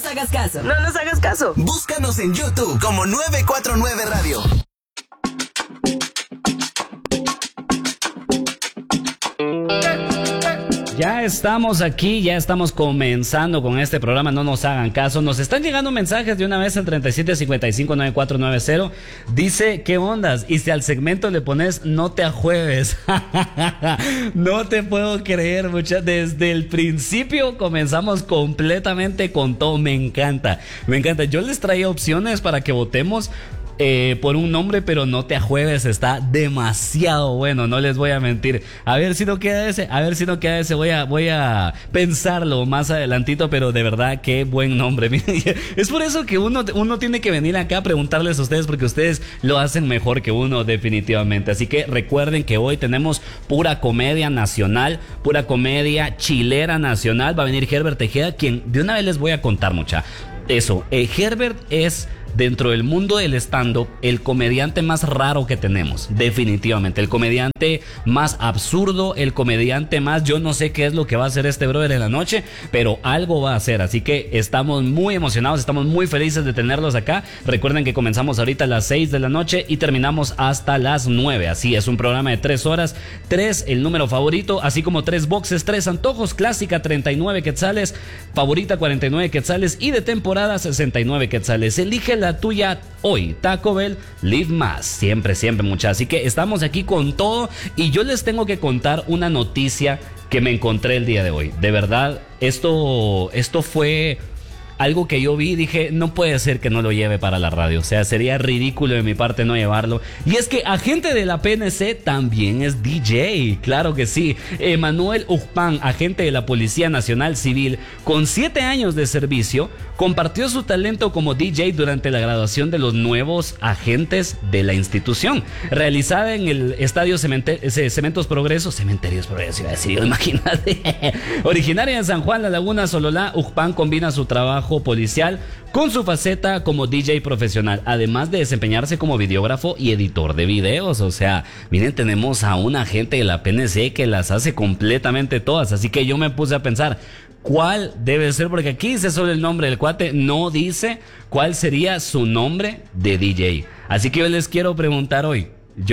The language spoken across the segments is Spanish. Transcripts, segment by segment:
hagas caso. No nos hagas caso. Búscanos en YouTube como 949 Radio. Ya estamos aquí, ya estamos comenzando con este programa, no nos hagan caso. Nos están llegando mensajes de una vez al 37559490. Dice, ¿qué ondas? Y si al segmento le pones no te ajueves. No te puedo creer, muchachos. Desde el principio comenzamos completamente con todo. Me encanta, me encanta. Yo les traía opciones para que votemos por un nombre, pero no te ajueves, está demasiado bueno, no les voy a mentir. A ver si no queda ese, voy a pensarlo más adelantito, pero de verdad, qué buen nombre. Es por eso que uno tiene que venir acá a preguntarles a ustedes, porque ustedes lo hacen mejor que uno, definitivamente. Así que recuerden que hoy tenemos pura comedia nacional, pura comedia chilera nacional. Va a venir Herbert Tejeda, quien de una vez les voy a contar mucha. Eso, Herbert es, dentro del mundo del stand-up, el comediante más raro que tenemos, definitivamente. El comediante más absurdo, el comediante más... Yo no sé qué es lo que va a hacer este brother en la noche, pero algo va a hacer. Así que estamos muy emocionados, estamos muy felices de tenerlos acá. Recuerden que comenzamos ahorita a las 6 de la noche y terminamos hasta las 9. Así es, un programa de 3 horas. 3, el número favorito, así como 3 boxes, 3 antojos. Clásica, 39 quetzales. Favorita, 49 quetzales. Y de temporada, 69 quetzales. Elige la tuya hoy. Taco Bell, live más. Siempre, siempre, muchachos. Así que estamos aquí con todo. Y yo les tengo que contar una noticia que me encontré el día de hoy. De verdad, esto fue algo que yo vi y dije, no puede ser que no lo lleve para la radio. O sea, sería ridículo de mi parte no llevarlo. Y es que agente de la PNC también es DJ. Claro que sí. Emanuel Ujpan, agente de la Policía Nacional Civil, con 7 años de servicio, compartió su talento como DJ durante la graduación de los nuevos agentes de la institución, realizada en el Estadio Cementerios Progreso, iba a decir, imagínate. Originaria de San Juan, La Laguna, Sololá, Ujpan combina su trabajo policial con su faceta como DJ profesional, además de desempeñarse como videógrafo y editor de videos. O sea, miren, tenemos a un agente de la PNC que las hace completamente todas. Así que yo me puse a pensar, ¿cuál debe ser? Porque aquí dice solo el nombre del cuate, no dice cuál sería su nombre de DJ. Así que yo les quiero preguntar hoy,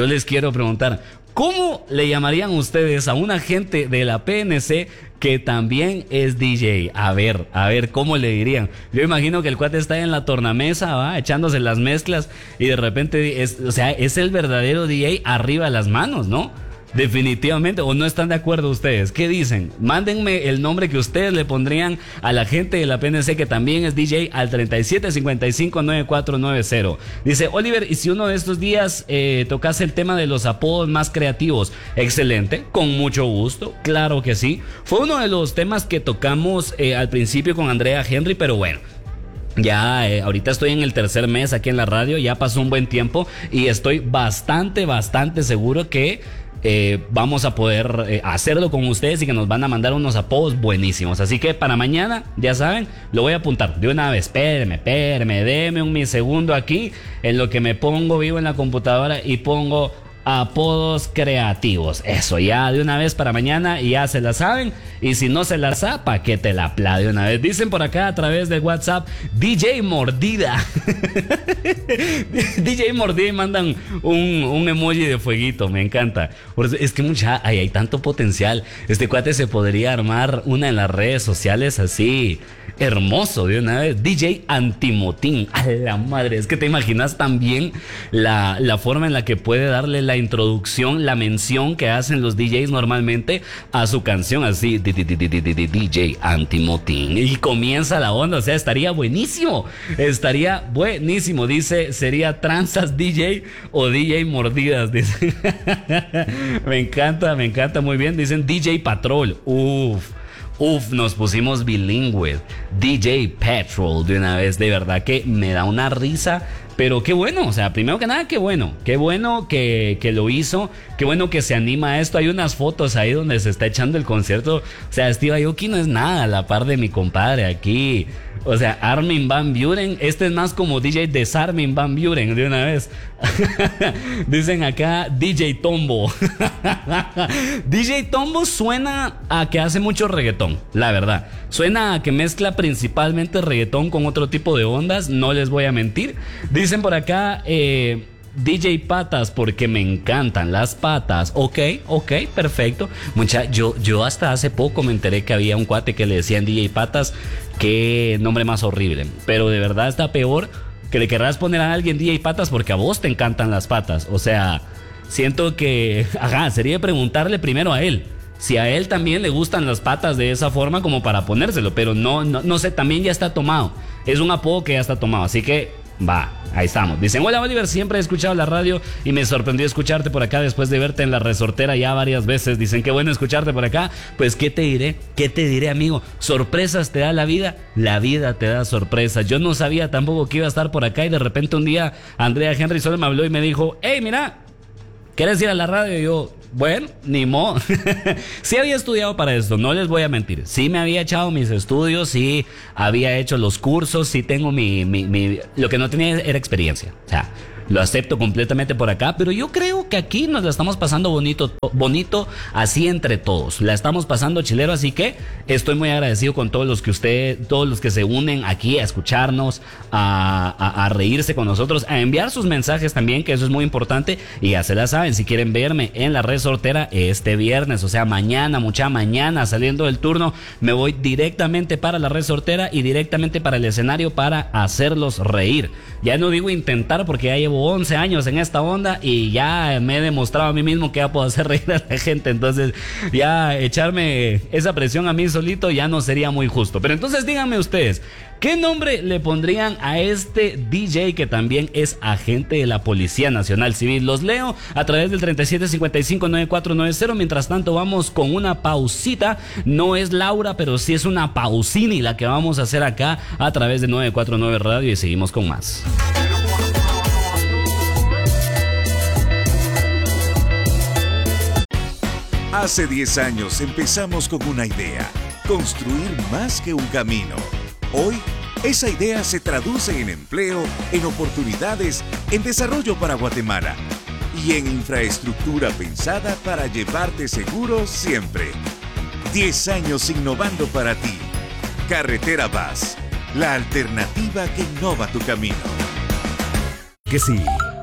¿cómo le llamarían ustedes a un agente de la PNC que también es DJ? A ver, ¿cómo le dirían? Yo imagino que el cuate está en la tornamesa, ¿va? Echándose las mezclas y de repente es el verdadero DJ arriba de las manos, ¿no? Definitivamente. ¿O no están de acuerdo ustedes? ¿Qué dicen? Mándenme el nombre que ustedes le pondrían a la gente de la PNC que también es DJ al 37559490. Dice Oliver, ¿y si uno de estos días tocase el tema de los apodos más creativos? Excelente, con mucho gusto, claro que sí. Fue uno de los temas que tocamos al principio con Andrea Henry, pero bueno, ya ahorita estoy en el 3er mes aquí en la radio, ya pasó un buen tiempo y estoy bastante seguro que vamos a poder hacerlo con ustedes y que nos van a mandar unos apodos buenísimos. Así que para mañana, ya saben, lo voy a apuntar de una vez. Espéreme, deme un milisegundo aquí en lo que me pongo vivo en la computadora y pongo apodos creativos. Eso, ya de una vez para mañana y ya se la saben. Y si no se la sabe, pa' que te la aplaude una vez. Dicen por acá a través de WhatsApp, DJ Mordida. DJ Mordida, y mandan un emoji de fueguito. Me encanta. Es que hay tanto potencial. Este cuate se podría armar una en las redes sociales así, hermoso, de una vez. DJ Antimotín. A la madre, es que te imaginas también la forma en la que puede darle la introducción, la mención que hacen los DJs normalmente a su canción, así, DJ Antimotín, y comienza la onda. O sea, estaría buenísimo. Dice, sería Tranzas DJ o DJ Mordidas, dice. Me encanta, muy bien. Dicen DJ Patrol. Nos pusimos bilingüe. DJ Petrol de una vez. De verdad que me da una risa. Pero qué bueno, o sea, primero que nada, qué bueno que lo hizo, qué bueno que se anima a esto. Hay unas fotos ahí donde se está echando el concierto. O sea, Steve Aoki no es nada a la par de mi compadre aquí. O sea, Armin van Buuren, este es más como DJ Desarmin van Buuren de una vez. Dicen acá DJ Tombo. DJ Tombo suena a que hace mucho reggaetón, la verdad. Suena a que mezcla principalmente reggaetón con otro tipo de ondas, no les voy a mentir. Dicen por acá, DJ Patas, porque me encantan las patas. Ok, perfecto. Yo hasta hace poco me enteré que había un cuate que le decían DJ Patas. Qué nombre más horrible. Pero de verdad está peor que le querrás poner a alguien DJ Patas porque a vos te encantan las patas. O sea, siento que sería preguntarle primero a él si a él también le gustan las patas de esa forma como para ponérselo. Pero no sé, también ya está tomado. Es un apodo que ya está tomado, así que va, ahí estamos. Dicen, hola Oliver, siempre he escuchado la radio y me sorprendió escucharte por acá después de verte en La Resortera ya varias veces. Dicen, qué bueno escucharte por acá. Pues, ¿qué te diré, amigo? Sorpresas te da la vida te da sorpresas. Yo no sabía tampoco que iba a estar por acá y de repente un día Andrea Henry solo me habló y me dijo, hey, mira, ¿quieres ir a la radio? Y yo, bueno, ni modo. Sí había estudiado para esto, no les voy a mentir. Sí me había echado mis estudios, sí había hecho los cursos, sí tengo lo que no tenía era experiencia. O sea, lo acepto completamente por acá, pero yo creo que aquí nos la estamos pasando bonito así entre todos. La estamos pasando chilero, así que estoy muy agradecido con todos los que se unen aquí a escucharnos, a reírse con nosotros, a enviar sus mensajes también, que eso es muy importante. Y ya se la saben, si quieren verme en La Resortera este viernes, o sea, mañana saliendo del turno, me voy directamente para La Resortera y directamente para el escenario para hacerlos reír. Ya no digo intentar porque ya llevo 11 años en esta onda y ya me he demostrado a mí mismo que ya puedo hacer reír a la gente. Entonces ya echarme esa presión a mí solito ya no sería muy justo. Pero entonces díganme ustedes, ¿qué nombre le pondrían a este DJ que también es agente de la Policía Nacional Civil? Los leo a través del 37559490. Mientras tanto vamos con una pausita. No es Laura, pero sí es una pausini la que vamos a hacer acá a través de 949 Radio y seguimos con más. Hace 10 años empezamos con una idea, construir más que un camino. Hoy, esa idea se traduce en empleo, en oportunidades, en desarrollo para Guatemala y en infraestructura pensada para llevarte seguro siempre. 10 años innovando para ti. Carretera Vaz, la alternativa que innova tu camino. Que sí.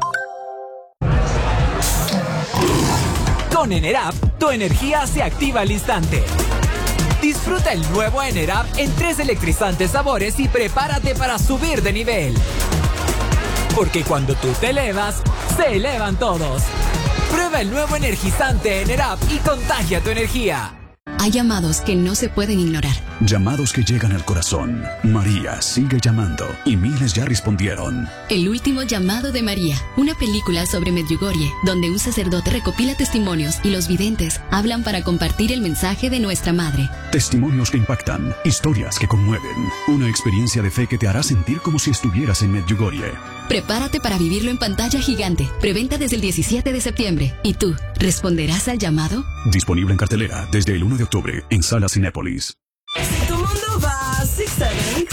Con Enerap, tu energía se activa al instante. Disfruta el nuevo Enerap en 3 electrizantes sabores y prepárate para subir de nivel. Porque cuando tú te elevas, se elevan todos. Prueba el nuevo energizante Enerap y contagia tu energía. Hay llamados que no se pueden ignorar. Llamados que llegan al corazón. María sigue llamando y miles ya respondieron. El último llamado de María, una película sobre Medjugorje, donde un sacerdote recopila testimonios y los videntes hablan para compartir el mensaje de nuestra madre. Testimonios que impactan, historias que conmueven, una experiencia de fe que te hará sentir como si estuvieras en Medjugorje. Prepárate para vivirlo en pantalla gigante. Preventa desde el 17 de septiembre. ¿Y tú, responderás al llamado? Disponible en cartelera desde el 1 de octubre en Salas Cinépolis. Si tu mundo va 6-7,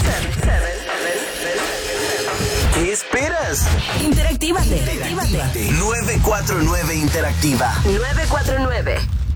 ¿Qué esperas? interactívate. 949 Interactiva. 949.